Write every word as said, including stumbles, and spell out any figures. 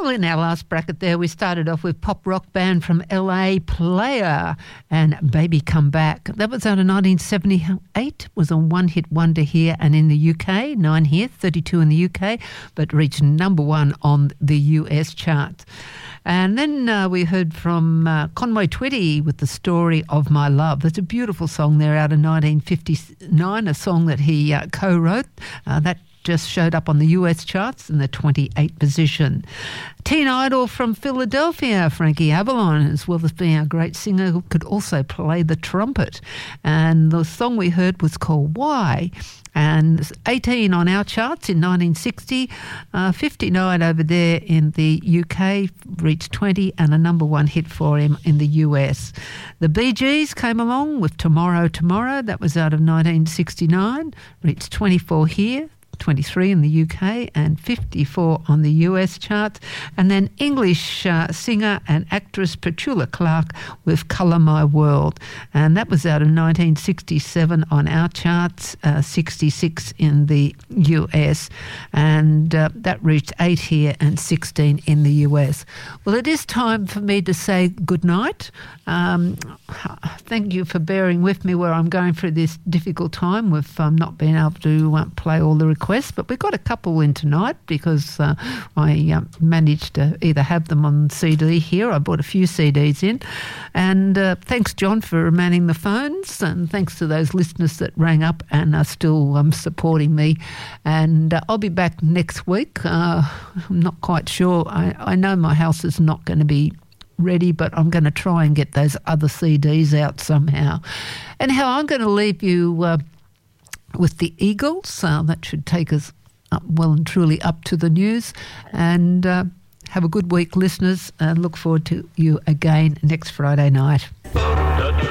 Well, in our last bracket there, we started off with pop rock band from L A, Player, and Baby Come Back. That was out of nineteen seventy-eight, was a one-hit wonder here and in the U K, nine here, thirty-two in the U K, but reached number one on the U S chart. And then uh, we heard from uh, Conway Twitty with The Story of My Love. That's a beautiful song there out of nineteen fifty-nine, a song that he uh, co-wrote. Uh, that just showed up on the U S charts in the twenty-eighth position. Teen Idol from Philadelphia, Frankie Avalon, as well as being a great singer who could also play the trumpet. And the song we heard was called Why? And eighteen on our charts in nineteen sixty, uh, fifty-nine over there in the U K, reached twenty, and a number one hit for him in the U S. The Bee Gees came along with Tomorrow, Tomorrow. That was out of nineteen sixty-nine, reached twenty-four here, twenty-three in the U K and fifty-four on the U S charts. And then English uh, singer and actress Petula Clark with Colour My World. And that was out of nineteen sixty-seven on our charts, uh, sixty-six in the U S. And uh, that reached eight here and sixteen in the U S. Well, it is time for me to say goodnight. Um, thank you for bearing with me where I'm going through this difficult time with um, not being able to uh, play all the requests, but we've got a couple in tonight because uh, I uh, managed to either have them on C D here. I bought a few C Ds in. And uh, thanks, John, for manning the phones, and thanks to those listeners that rang up and are still um, supporting me. And uh, I'll be back next week. Uh, I'm not quite sure. I, I know my house is not going to be ready, but I'm going to try and get those other C Ds out somehow. Anyhow, I'm going to leave you uh, with the Eagles. Uh, that should take us up, well and truly up to the news. And uh, have a good week, listeners, and look forward to you again next Friday night.